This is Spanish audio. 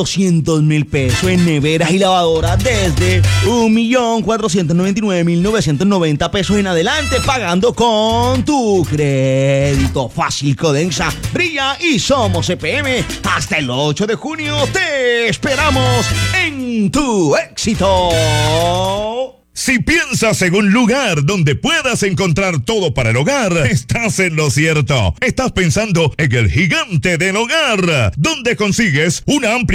200.000 pesos en neveras y lavadoras desde 1.499.990 pesos en adelante, pagando con tu crédito fácil Codensa. Brilla y somos EPM. Hasta el 8 de junio te esperamos en tu éxito. Si piensas en un lugar donde puedas encontrar todo para el hogar, estás en lo cierto. Estás pensando en el Gigante del Hogar, donde consigues una amplia